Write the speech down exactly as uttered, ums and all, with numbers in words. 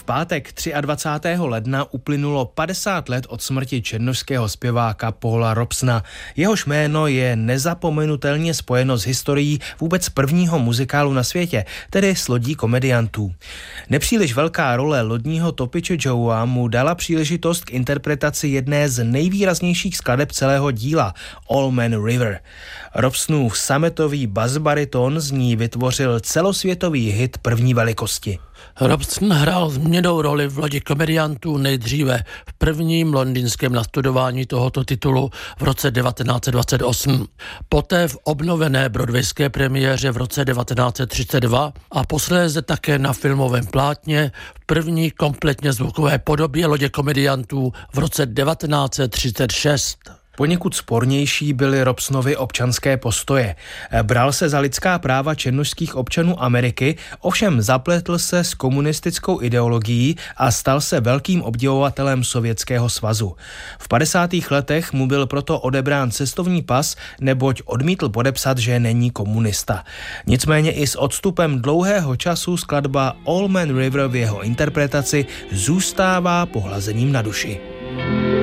pátek dvacátého třetího ledna uplynulo padesát let od smrti černošského zpěváka Paula Robesona. Jehož jméno je nezapomenutelně spojeno s historií vůbec prvního muzikálu na světě, tedy s lodí komediantů. Nepříliš velká role lodního topiče Joea mu dala příležitost k interpretaci jedné z nejvýraznějších skladeb celého díla, All Man River. Robesonův sametový basbariton z ní vytvořil celosvětový hit první velikosti. Robeson hrál změnou roli v lodi komediantů nejdříve v prvním londýnském nastudování tohoto titulu v roce devatenáct set dvacet osm, poté v obnovené broadwayské premiéře v roce devatenáct set třicet dva a posléze také na filmovém plátně v první kompletně zvukové podobě lodě komediantů v roce devatenáct set třicet šest. Poněkud spornější byly Robesonovy občanské postoje. Bral se za lidská práva černošských občanů Ameriky, ovšem zapletl se s komunistickou ideologií a stal se velkým obdivovatelem Sovětského svazu. V padesátých letech mu byl proto odebrán cestovní pas, neboť odmítl podepsat, že není komunista. Nicméně i s odstupem dlouhého času skladba All Man River v jeho interpretaci zůstává pohlazením na duši.